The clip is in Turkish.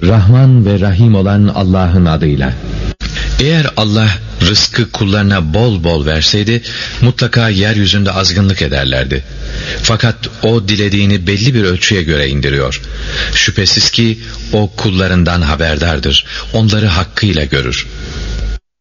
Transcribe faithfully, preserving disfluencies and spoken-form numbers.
Rahman ve Rahim olan Allah'ın adıyla. Eğer Allah rızkı kullarına bol bol verseydi, mutlaka yeryüzünde azgınlık ederlerdi. Fakat O dilediğini belli bir ölçüye göre indiriyor. Şüphesiz ki O kullarından haberdardır, onları hakkıyla görür.